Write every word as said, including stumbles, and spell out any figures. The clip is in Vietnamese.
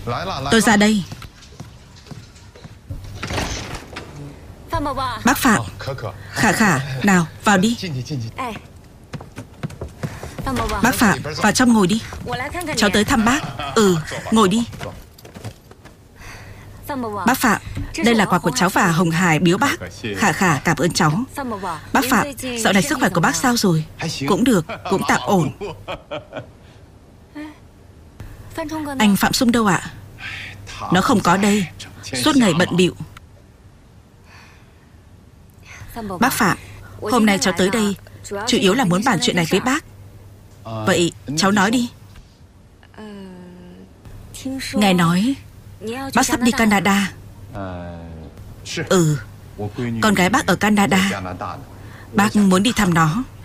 Tôi ra đây. Bác Phạm. Khả Khả, nào vào đi. Bác Phạm, vào trong ngồi đi. Cháu tới thăm bác. Ừ, ngồi đi. Bác Phạm, đây là quà của cháu và Hồng Hải biếu bác. Khả Khả cảm ơn cháu. Bác Phạm, dạo này sức khỏe của bác sao rồi? Cũng được, cũng tạm ổn. Anh Phạm Sung đâu ạ? Nó không có đây, suốt ngày bận bịu. Bác Phạm, hôm nay cháu tới đây chủ yếu là muốn bàn chuyện này với bác. Vậy cháu nói đi. Nghe nói bác sắp đi Canada. Ừ, con gái bác ở Canada. Bác muốn đi thăm nó.